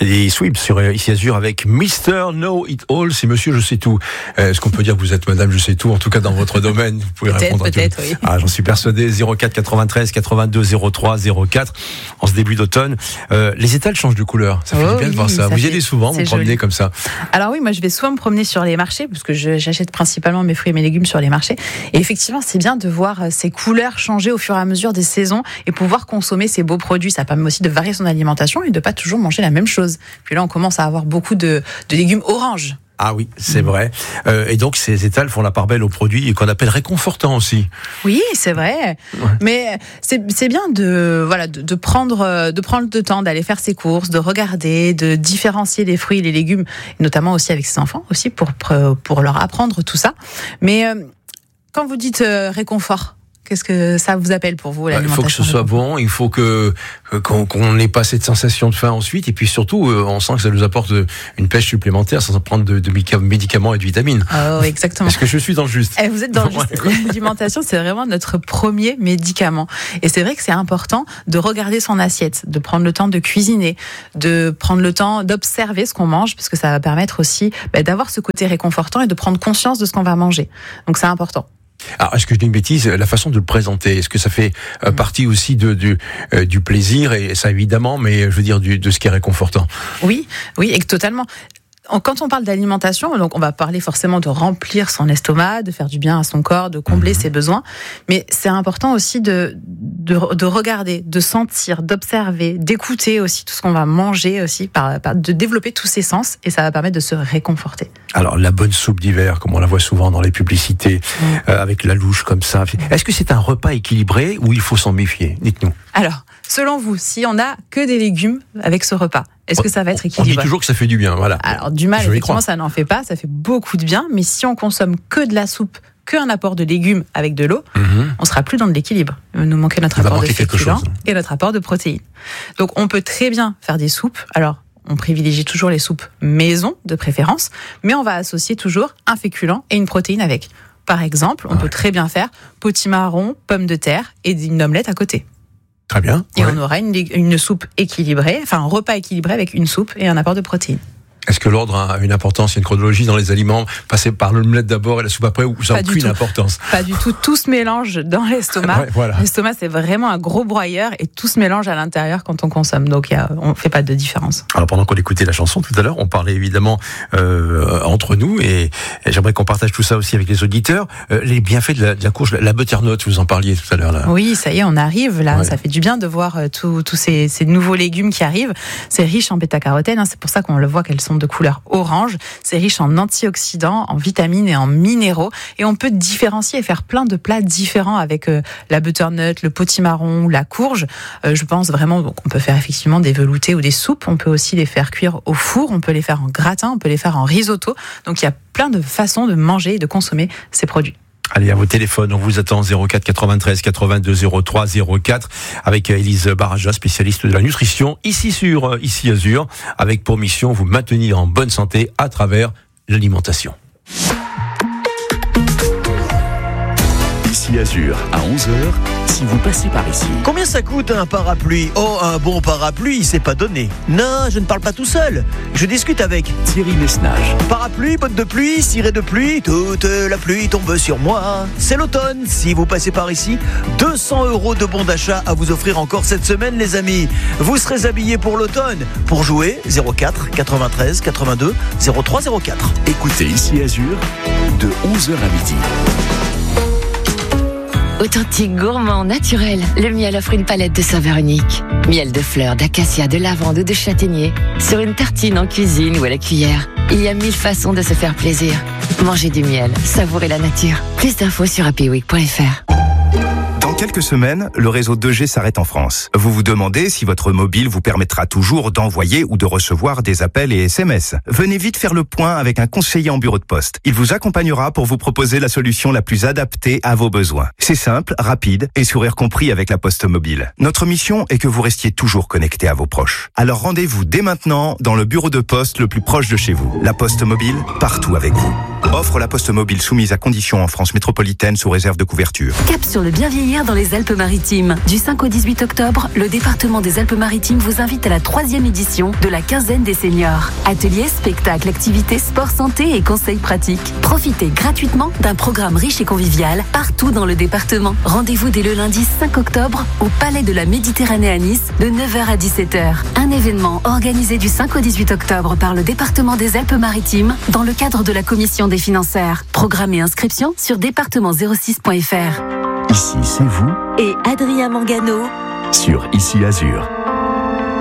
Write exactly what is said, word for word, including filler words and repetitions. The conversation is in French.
C'était des sweeps sur Ici Azur avec Mister Know It All. C'est Monsieur Je sais tout. Est-ce qu'on peut dire que vous êtes Madame Je sais tout, en tout cas dans votre domaine? Vous pouvez peut-être, répondre à peut-être, tout. oui. Ah, j'en suis persuadé. zéro quatre quatre-vingt-treize quatre-vingt-deux zéro trois zéro quatre. En ce début d'automne, euh, les étals changent de couleur. Ça fait oh, du bien oui, de voir ça. ça Vous y fait... allez souvent, vous c'est promenez joli. comme ça? Alors oui, moi je vais souvent me promener sur les marchés parce que je, j'achète principalement mes fruits et mes légumes sur les marchés. Et effectivement, c'est bien de voir ces couleurs changer au fur et à mesure des saisons et pouvoir consommer ces beaux produits. Ça permet aussi de varier son alimentation et de pas toujours manger la même chose. Puis là, on commence à avoir beaucoup de, de légumes oranges. Ah oui, c'est mmh. vrai. Euh, et donc, ces étals font la part belle aux produits qu'on appelle réconfortants aussi. Oui, c'est vrai. Ouais. Mais c'est, c'est bien de, voilà, de, de, prendre, de prendre le temps d'aller faire ses courses, de regarder, de différencier les fruits et les légumes, notamment aussi avec ses enfants, aussi pour, pour leur apprendre tout ça. Mais euh, quand vous dites euh, réconfort, qu'est-ce que ça vous appelle pour vous, l'alimentation? Il faut que ce soit bon, il faut que qu'on qu'on n'ait pas cette sensation de faim ensuite, et puis surtout, on sent que ça nous apporte une pêche supplémentaire sans prendre de, de médicaments et de vitamines. Oh, exactement. Est-ce que je suis dans le juste? Eh, vous êtes dans le juste. L'alimentation, c'est vraiment notre premier médicament. Et c'est vrai que c'est important de regarder son assiette, de prendre le temps de cuisiner, de prendre le temps d'observer ce qu'on mange, parce que ça va permettre aussi bah, d'avoir ce côté réconfortant et de prendre conscience de ce qu'on va manger. Donc c'est important. Alors, est-ce que je dis une bêtise? La façon de le présenter, est-ce que ça fait euh, partie aussi de, du, euh, du plaisir, et ça évidemment, mais je veux dire du, de ce qui est réconfortant? Oui, oui, et totalement. Quand on parle d'alimentation, donc on va parler forcément de remplir son estomac, de faire du bien à son corps, de combler mmh. ses besoins. Mais c'est important aussi de, de, de regarder, de sentir, d'observer, d'écouter aussi tout ce qu'on va manger aussi, par, par, de développer tous ses sens, et ça va permettre de se réconforter. Alors, la bonne soupe d'hiver, comme on la voit souvent dans les publicités, mmh. euh, avec la louche comme ça. Est-ce que c'est un repas équilibré ou il faut s'en méfier? Dites-nous. Alors, selon vous, si on n'a que des légumes avec ce repas, est-ce que ça va être équilibré? On dit toujours que ça fait du bien, voilà. Alors, du mal, effectivement, ça n'en fait pas, ça fait beaucoup de bien, mais si on consomme que de la soupe, qu'un apport de légumes avec de l'eau, mm-hmm. on sera plus dans de l'équilibre. Il va nous manquer notre Il apport de féculents et notre apport de protéines. Donc, on peut très bien faire des soupes. Alors, on privilégie toujours les soupes maison, de préférence, mais on va associer toujours un féculent et une protéine avec. Par exemple, on ouais. peut très bien faire potimarron, pommes de terre et une omelette à côté. Très bien. Et ouais. on aura une, une soupe équilibrée, enfin un repas équilibré avec une soupe et un apport de protéines. Est-ce que l'ordre a une importance, il y a une chronologie dans les aliments, passer par l'omelette d'abord et la soupe après, ou ça n'a aucune importance? Pas du tout, tout se mélange dans l'estomac. Ouais, voilà. L'estomac, c'est vraiment un gros broyeur et tout se mélange à l'intérieur quand on consomme, donc y a, on ne fait pas de différence. Alors pendant qu'on écoutait la chanson tout à l'heure, on parlait évidemment euh, entre nous, et, et j'aimerais qu'on partage tout ça aussi avec les auditeurs. Euh, les bienfaits de la, de la courge, la butternut, vous en parliez tout à l'heure. Là. Oui, ça y est, on arrive là, ouais. ça fait du bien de voir euh, tous ces, ces nouveaux légumes qui arrivent. C'est riche en bêta-carotène, hein, c'est pour ça qu'on le voit qu'elles sont de couleur orange. C'est riche en antioxydants, en vitamines et en minéraux. Et on peut différencier et faire plein de plats différents avec euh, la butternut, le potimarron, la courge. Euh, je pense vraiment donc, on peut faire effectivement des veloutés ou des soupes. On peut aussi les faire cuire au four. On peut les faire en gratin. On peut les faire en risotto. Donc il y a plein de façons de manger et de consommer ces produits. Allez, à vos téléphones, on vous attend zéro quatre quatre-vingt-treize quatre-vingt-deux zéro trois zéro quatre avec Élise Baraja, spécialiste de la nutrition, ici sur Ici Azur, avec pour mission vous maintenir en bonne santé à travers l'alimentation. Ici Azur, à onze heures, si vous passez par ici. Combien ça coûte un parapluie? Oh, un bon parapluie, il s'est pas donné. Non, je ne parle pas tout seul. Je discute avec Thierry Messnage. Parapluie, bottes de pluie, ciré de pluie, toute la pluie tombe sur moi. C'est l'automne. Si vous passez par ici, deux cents euros de bons d'achat à vous offrir encore cette semaine, les amis. Vous serez habillés pour l'automne. Pour jouer, zéro quatre quatre-vingt-treize quatre-vingt-deux zéro trois zéro quatre. Écoutez Ici Azur, de onze heures à midi. Authentique, gourmand, naturel, le miel offre une palette de saveurs uniques. Miel de fleurs, d'acacia, de lavande ou de châtaignier. Sur une tartine, en cuisine ou à la cuillère. Il y a mille façons de se faire plaisir. Mangez du miel, savourez la nature. Plus d'infos sur happy week point f r. Dans quelques semaines, le réseau deux G s'arrête en France. Vous vous demandez si votre mobile vous permettra toujours d'envoyer ou de recevoir des appels et S M S. Venez vite faire le point avec un conseiller en bureau de poste. Il vous accompagnera pour vous proposer la solution la plus adaptée à vos besoins. C'est simple, rapide et sourire compris avec la Poste Mobile. Notre mission est que vous restiez toujours connecté à vos proches. Alors rendez-vous dès maintenant dans le bureau de poste le plus proche de chez vous. La Poste Mobile, partout avec vous. Offre la Poste Mobile soumise à conditions en France métropolitaine sous réserve de couverture. Cap sur le bien vieillir dans dans les Alpes-Maritimes. Du cinq au dix-huit octobre, le département des Alpes-Maritimes vous invite à la troisième édition de la quinzaine des seniors. Ateliers, spectacles, activités, sport, santé et conseils pratiques. Profitez gratuitement d'un programme riche et convivial partout dans le département. Rendez-vous dès le lundi cinq octobre au Palais de la Méditerranée à Nice de neuf heures à dix-sept heures. Un événement organisé du cinq au dix-huit octobre par le département des Alpes-Maritimes dans le cadre de la commission des financières. Programme et inscription sur département zéro six point f r. Ici, c'est vous Et Adrien Mangano sur Ici Azur.